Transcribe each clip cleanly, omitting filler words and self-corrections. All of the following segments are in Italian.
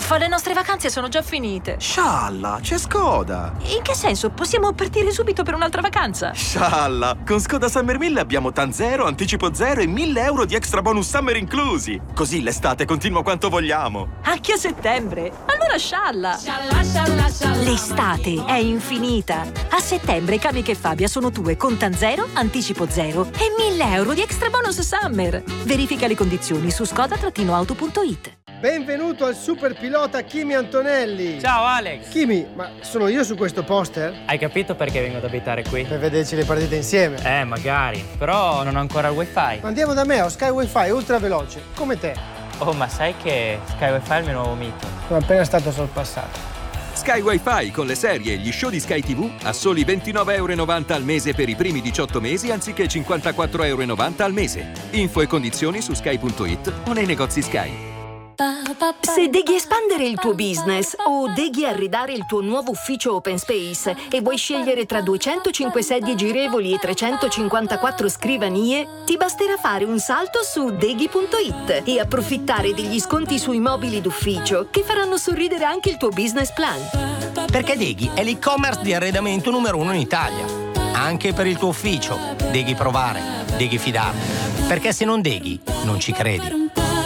Uffa, le nostre vacanze sono già finite. Scialla, c'è Skoda. In che senso? Possiamo partire subito per un'altra vacanza? Scialla, con Skoda Summer 1000 abbiamo TAN 0, anticipo 0 e 1.000 euro di extra bonus summer inclusi. Così l'estate continua quanto vogliamo. Anche a settembre? Allora scialla! L'estate è infinita. A settembre Kamiq e Fabia sono tue con TAN 0, anticipo 0 e 1.000 euro di extra bonus summer. Verifica le condizioni su skoda-auto.it. Benvenuto al super pilota Kimi Antonelli. Ciao Alex. Kimi, ma sono io su questo poster? Hai capito perché vengo ad abitare qui? Per vederci le partite insieme. Magari. Però non ho ancora il wifi. Ma andiamo da me, ho Sky Wi-Fi ultra veloce, come te. Oh, ma sai che Sky Wi-Fi è il mio nuovo mito? Sono appena stato sorpassato. Sky Wi-Fi con le serie e gli show di Sky TV a soli €29,90 al mese per i primi 18 mesi anziché €54,90 al mese. Info e condizioni su sky.it o nei negozi Sky. Se devi espandere il tuo business o devi arredare il tuo nuovo ufficio open space e vuoi scegliere tra 205 sedie girevoli e 354 scrivanie, ti basterà fare un salto su deghi.it e approfittare degli sconti sui mobili d'ufficio che faranno sorridere anche il tuo business plan. Perché Deghi è l'e-commerce di arredamento numero 1 in Italia. Anche per il tuo ufficio. Deghi provare, Deghi fidarti. Perché se non Deghi, non ci credi.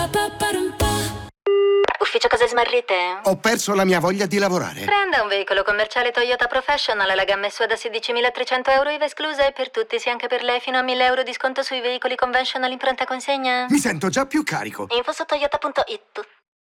Ufficio Case Smarrite? Ho perso la mia voglia di lavorare. Prenda un veicolo commerciale Toyota Professional, la gamma è sua da 16.300 euro IVA esclusa e per tutti, sia anche per lei, fino a 1.000 euro di sconto sui veicoli conventional in pronta consegna. Mi sento già più carico. Info su toyota.it.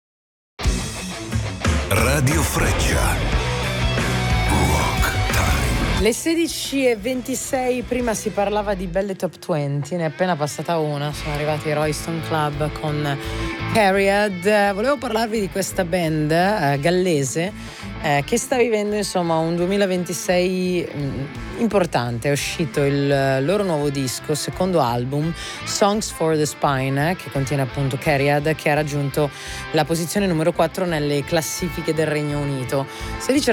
Radio Freccia. Rock Time. Le 16:26, prima si parlava di belle top 20, ne è appena passata una, sono arrivati i Royston Club con Period. Volevo parlarvi di questa band gallese che sta vivendo insomma un 2026 importante. È uscito il loro nuovo disco, secondo album, Songs for the Spine, che contiene appunto Period, che ha raggiunto la posizione numero 4 nelle classifiche del Regno Unito. Se dice